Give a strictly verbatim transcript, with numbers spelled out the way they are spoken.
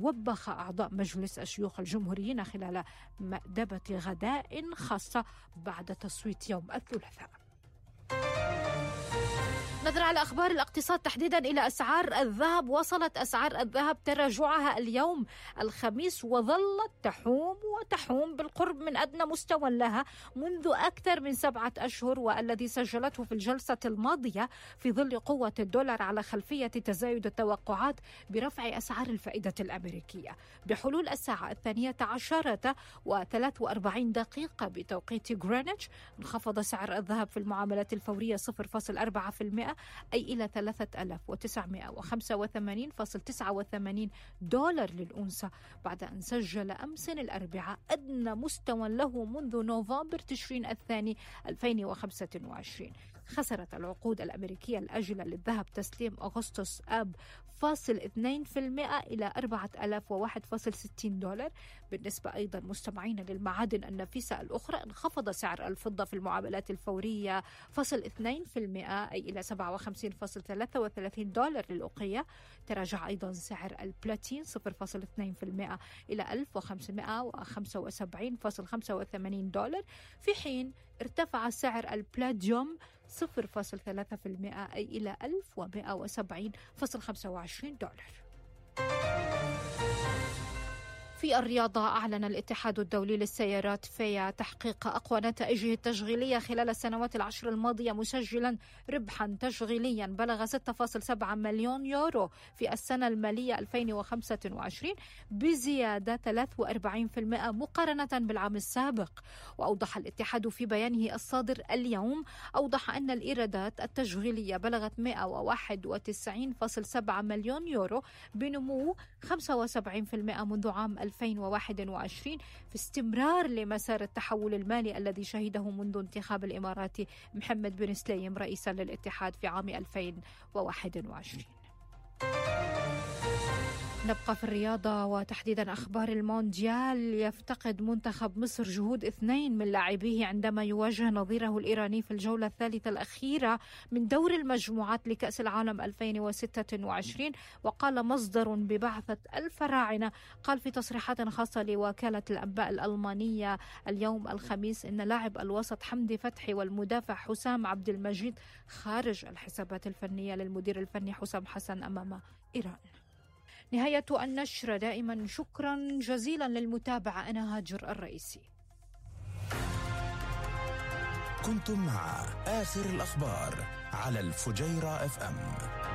توبخ أعضاء مجلس الشيوخ الجمهوريين خلال مأدبة غداء خاصة بعد تصويت يوم الثلاثاء. نظرة على أخبار الاقتصاد تحديدا إلى أسعار الذهب. وصلت أسعار الذهب تراجعها اليوم الخميس وظلت تحوم وتحوم بالقرب من أدنى مستوى لها منذ أكثر من سبعة أشهر، والذي سجلته في الجلسة الماضية في ظل قوة الدولار على خلفية تزايد التوقعات برفع أسعار الفائدة الأمريكية. بحلول الساعة الثانية عشرة وثلاث وأربعين دقيقة بتوقيت غرينتش انخفض سعر الذهب في المعاملات الفورية صفر فاصلة أربعة بالمئة أي إلى ثلاثة آلاف وتسعمائة وخمسة وثمانين فاصلة تسعة وثمانين دولار للأونصة، بعد أن سجل أمس الأربعاء أدنى مستوى له منذ نوفمبر تشرين الثاني ألفين وخمسة وعشرين. خسرت العقود الأمريكية الآجلة للذهب تسليم أغسطس آب فاصل اثنين بالمئة إلى أربعة آلاف وواحد فاصل ستين دولار. بالنسبة أيضا مستمعين للمعادن النفيسة الأخرى، انخفض سعر الفضة في المعاملات الفورية فاصل اثنين بالمئة أي إلى سبعة وخمسين فاصلة ثلاثة وثلاثين دولار للأوقية. تراجع أيضا سعر البلاتين صفر فاصلة اثنين بالمئة إلى ألف وخمسمائة وخمسة وسبعين فاصلة خمسة وثمانين دولار، في حين ارتفع سعر البلاديوم صفر فاصلة ثلاثة بالمئة أي إلى ألف ومائة وسبعين فاصلة خمسة وعشرين دولار. في الرياضة، أعلن الاتحاد الدولي للسيارات فيا تحقيق أقوى نتائجه التشغيلية خلال السنوات العشر الماضية، مسجلا ربحا تشغيليا بلغ ستة فاصلة سبعة مليون يورو في السنة المالية ألفين وخمسة وعشرين بزيادة ثلاثة وأربعين بالمئة مقارنة بالعام السابق. وأوضح الاتحاد في بيانه الصادر اليوم أوضح أن الإيرادات التشغيلية بلغت مائة وواحد وتسعين فاصلة سبعة مليون يورو بنمو خمسة وسبعين بالمئة منذ عام ألفين وواحد وعشرين، في استمرار لمسار التحول المالي الذي شهده منذ انتخاب الإماراتي محمد بن سليم رئيسا للاتحاد في عام ألفين وواحد وعشرين. نبقى في الرياضة وتحديدا أخبار المونديال. يفتقد منتخب مصر جهود اثنين من لاعبيه عندما يواجه نظيره الإيراني في الجولة الثالثة الأخيرة من دور المجموعات لكأس العالم ألفين وستة وعشرين. وقال مصدر ببعثة الفراعنة قال في تصريحات خاصة لوكالة الأنباء الألمانية اليوم الخميس إن لاعب الوسط حمدي فتحي والمدافع حسام عبد المجيد خارج الحسابات الفنية للمدير الفني حسام حسن أمام إيران. نهاية النشرة. دائما شكرا جزيلا للمتابعة. أنا هاجر الرئيسي. كنتم مع آخر الأخبار على الفجيرة اف ام.